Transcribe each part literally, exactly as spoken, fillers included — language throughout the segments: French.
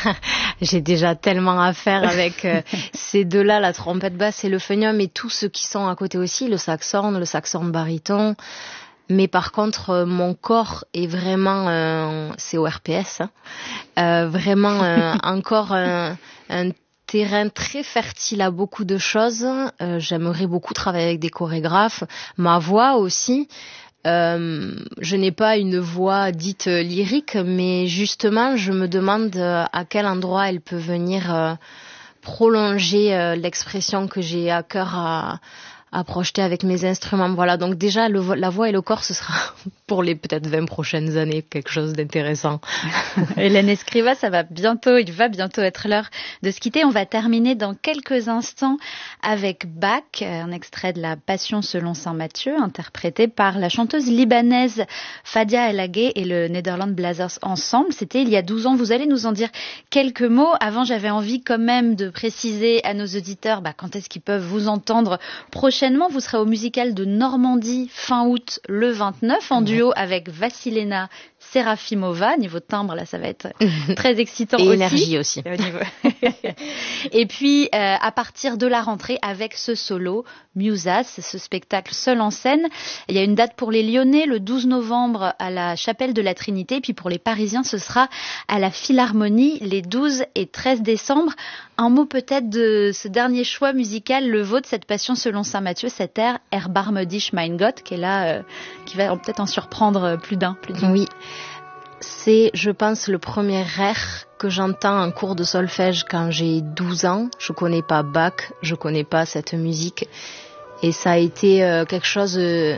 J'ai déjà tellement à faire avec euh, ces deux-là, la trompette basse et le phonium, et tous ceux qui sont à côté aussi, le saxhorn, le saxhorn baryton. Mais par contre, euh, mon corps est vraiment, euh, c'est au R P S, hein, euh, vraiment euh, encore un, un terrain très fertile à beaucoup de choses. Euh, j'aimerais beaucoup travailler avec des chorégraphes. Ma voix aussi. Euh, je n'ai pas une voix dite lyrique, mais justement, je me demande à quel endroit elle peut venir euh, prolonger euh, l'expression que j'ai à cœur à, à projeter avec mes instruments. Voilà, donc déjà, le, la voix et le corps, ce sera pour les peut-être vingt prochaines années quelque chose d'intéressant. Hélène Escrivá, ça va bientôt, il va bientôt être l'heure de se quitter. On va terminer dans quelques instants avec Bach, un extrait de la Passion selon saint Matthieu, interprété par la chanteuse libanaise Fadia El Aghe et le Netherlands Blazers ensemble. C'était il y a douze ans. Vous allez nous en dire quelques mots. Avant, j'avais envie quand même de préciser à nos auditeurs bah, quand est-ce qu'ils peuvent vous entendre prochainement. Vous serez au musical de Normandie fin août le vingt-neuf en duo avec Vassilena Serafimova. Niveau timbre, là, ça va être très excitant et aussi. Énergie aussi. Au niveau... et puis, euh, à partir de la rentrée, avec ce solo, Musas, ce spectacle seul en scène. Il y a une date pour les Lyonnais, le douze novembre à la Chapelle de la Trinité. Et puis pour les Parisiens, ce sera à la Philharmonie les douze et treize décembre. Un mot peut-être de ce dernier choix musical, le vôtre, cette Passion selon saint Matthieu, cet air Erbarme dich mein Gott, qui est là, euh, qui va peut-être en surprendre plus d'un. Plus d'un. Oui, c'est, je pense, le premier air que j'entends en cours de solfège quand j'ai douze ans. Je connais pas Bach, je connais pas cette musique. Et ça a été euh, quelque chose, euh,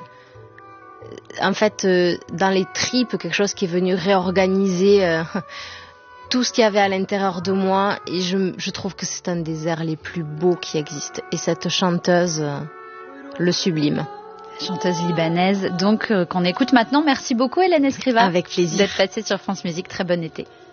en fait, euh, dans les tripes, quelque chose qui est venu réorganiser euh, tout ce qu'il y avait à l'intérieur de moi. Et je, je trouve que c'est un des airs les plus beaux qui existent. Et cette chanteuse euh, le sublime. Chanteuse libanaise, donc, euh, qu'on écoute maintenant. Merci beaucoup, Hélène Escrivá. Avec plaisir. D'être passée sur France Musique. Très bon été.